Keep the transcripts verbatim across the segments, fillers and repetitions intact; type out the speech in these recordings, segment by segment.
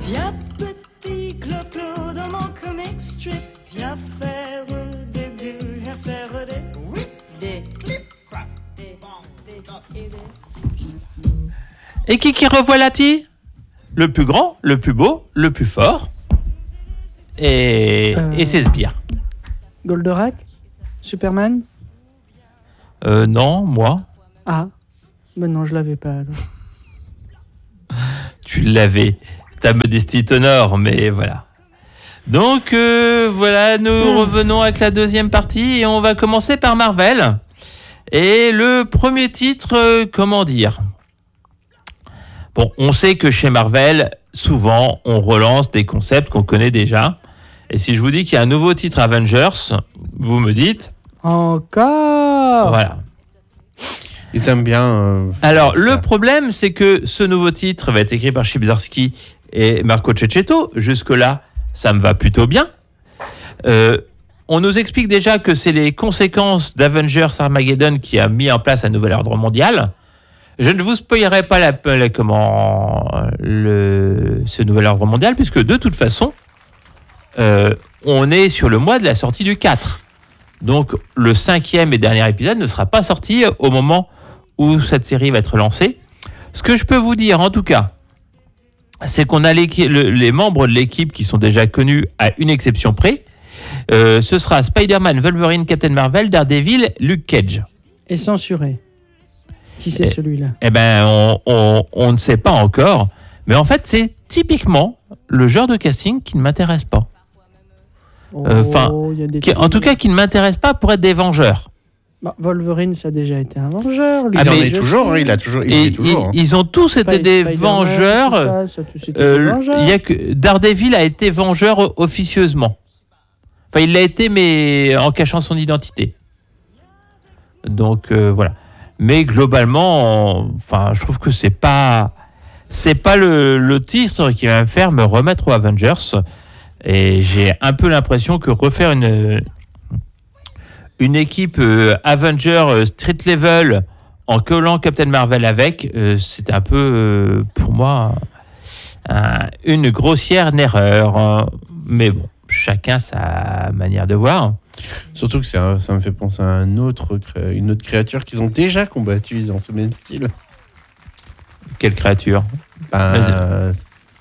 Viens petit clo-clo dans mon comic strip. Viens faire des bulles, viens faire des oui, des clip-crack, des des et des. Et qui qui revoilà-t-il ? Le plus grand, le plus beau, le plus fort. Et, Euh... et ses sbires. Goldorak ? Superman ? Euh, non, moi. Ah, ben non, je l'avais pas alors. Tu l'avais. Ta modestie t'honore, mais voilà. Donc, euh, voilà, nous mmh. revenons avec la deuxième partie et on va commencer par Marvel. Et le premier titre, euh, comment dire ? Bon, on sait que chez Marvel, souvent, on relance des concepts qu'on connaît déjà. Et si je vous dis qu'il y a un nouveau titre Avengers, vous me dites... Encore ? Voilà. Ils aiment bien... Euh, Alors, le problème, c'est que ce nouveau titre va être écrit par Chip Zdarsky et Marco Cecchetto. Jusque-là, ça me va plutôt bien. Euh, on nous explique déjà que c'est les conséquences d'Avengers Armageddon qui a mis en place un nouvel ordre mondial. Je ne vous spoilerai pas la, la, comment, le, ce nouvel ordre mondial, puisque de toute façon, euh, on est sur le mois de la sortie du quatre. Donc, le cinquième et dernier épisode ne sera pas sorti au moment où cette série va être lancée. Ce que je peux vous dire, en tout cas, c'est qu'on a le, les membres de l'équipe qui sont déjà connus à une exception près. Euh, ce sera Spider-Man, Wolverine, Captain Marvel, Daredevil, Luke Cage. Et censuré. Qui c'est et, celui-là ? Eh bien, on, on, on ne sait pas encore. Mais en fait, c'est typiquement le genre de casting qui ne m'intéresse pas. Enfin, oh, en tout cas, qui ne m'intéresse pas pour être des Vengeurs. Bah, Wolverine, ça a déjà été un Vengeur. Lui, ah, il en est toujours, hein, il a toujours, il et, est toujours. Hein. Ils ont tous été Spider- des Spider-Man, Vengeurs. Ça, ça, tous été euh, des Vengeurs. Il y a que Daredevil a été Vengeur officieusement. Enfin, il l'a été, mais en cachant son identité. Donc euh, voilà. Mais globalement, on, enfin, je trouve que c'est pas, c'est pas le, le titre qui va me faire me remettre aux Avengers. Et j'ai un peu l'impression que refaire une, une équipe euh, Avenger euh, street level en collant Captain Marvel avec, euh, c'est un peu, euh, pour moi, un, une grossière erreur. Hein. Mais bon, chacun sa manière de voir. Surtout que c'est un, ça me fait penser à un autre, une autre créature qu'ils ont déjà combattue dans ce même style. Quelle créature ? Ben,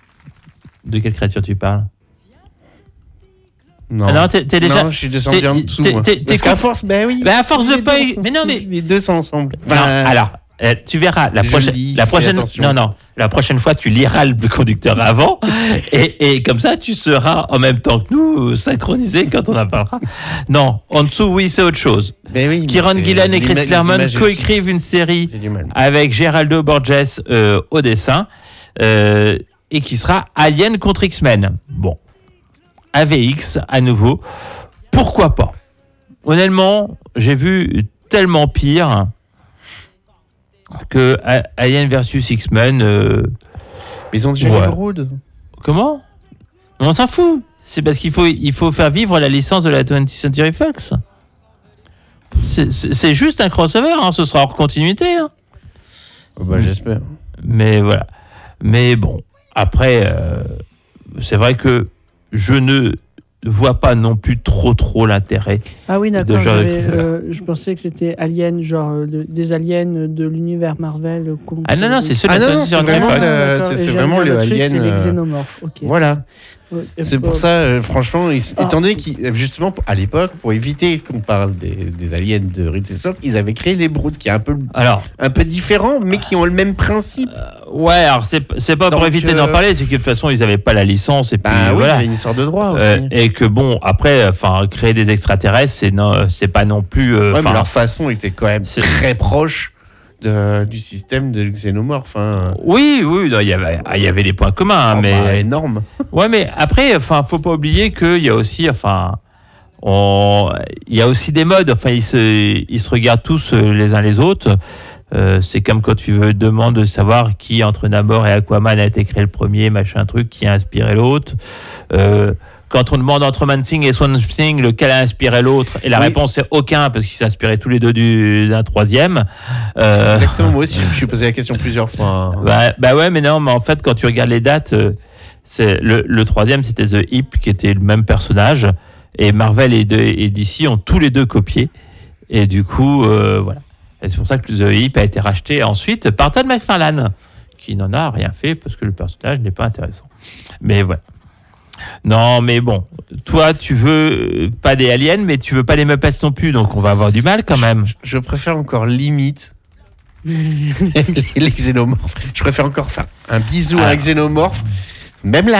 De quelle créature tu parles ? Non. Ah non, t'es, t'es déjà... non, je suis descendu t'es, en dessous. T'es, moi. t'es, Parce t'es qu'à force, ben oui. Ben à force de pas... Deux, mais non, mais... Les deux sont ensemble. Non, Ben, alors, euh, tu verras, la, prochaine, lis, la prochaine... Non, non, la prochaine fois, tu liras le conducteur avant, et, et comme ça, tu seras en même temps que nous, synchronisé quand on en parlera. Non, en dessous, oui, c'est autre chose. Ben oui, Kieran Gillen et Chris Claremont coécrivent une série avec Geraldo Borges euh, au dessin, euh, et qui sera Alien contre X-Men. Bon, A V X, à nouveau... Pourquoi pas ? Honnêtement, j'ai vu tellement pire que Alien versus X-Men. Euh... Mais ils ont déjà ouais. eu Road. Comment ? On s'en fout. C'est parce qu'il faut, il faut faire vivre la licence de la twentieth Century Fox. C'est, c'est, c'est juste un crossover, hein. Ce sera hors continuité. Hein. Oh bah, j'espère. Mais voilà. Mais bon, après, euh, c'est vrai que je ne vois pas non plus trop trop l'intérêt. Ah oui, d'accord. de genre de euh, je pensais que c'était Alien, genre de, des aliens de l'univers Marvel. Contre Ah non, non, c'est ceux de ah la non, non, c'est vraiment, Ah, le, c'est, c'est vraiment le alien. C'est les euh... xénomorphes. Okay. Voilà. Ouais, c'est pour euh, ça, euh, franchement, ils, ah. étant donné qu'ils, justement, à l'époque, pour éviter qu'on parle des, des aliens de Ridley Scott, ils avaient créé les Brutes, qui est un peu, alors, un peu différent, mais qui ont le même principe. Euh, ouais, alors c'est, c'est pas Donc, pour éviter euh... d'en parler, c'est que de toute façon, ils n'avaient pas la licence. Et puis, bah, oui, voilà. il y avait une histoire de droit aussi. Euh, et que bon, après, enfin, créer des extraterrestres, c'est, non, c'est pas non plus. Euh, ouais, mais leur façon était quand même c'est... très proche. De, du système de xénomorphe. Hein. Oui, oui, il y avait, il y avait des points communs, oh, mais bah, énorme. Ouais, mais après, enfin, faut pas oublier qu'il y a aussi, enfin, on, il y a aussi des modes. Enfin, ils se, ils se regardent tous les uns les autres. Euh, c'est comme quand tu veux demandes de savoir qui entre Namor et Aquaman a été créé le premier, machin truc, qui a inspiré l'autre. Euh, Quand on demande entre Man Thing et Swan Thing lequel a inspiré l'autre, et la oui. réponse c'est aucun, parce qu'ils s'inspiraient tous les deux du, d'un troisième. Euh... Exactement, moi aussi, je me suis posé la question plusieurs fois. Bah, bah ouais, mais non, mais en fait, quand tu regardes les dates, euh, C'est le, le troisième, c'était The Heap, qui était le même personnage. Et Marvel et, de, et D C ont tous les deux copié. Et du coup, euh, voilà. Et c'est pour ça que The Heap a été racheté ensuite par Todd McFarlane, qui n'en a rien fait parce que le personnage n'est pas intéressant. Mais voilà. Non, mais bon, toi, tu veux pas des aliens, mais tu veux pas des Muppets non plus, donc on va avoir du mal quand même. Je, je préfère encore limite les, les xénomorphes. Je préfère encore faire un bisou Ah. à un xénomorphe, même la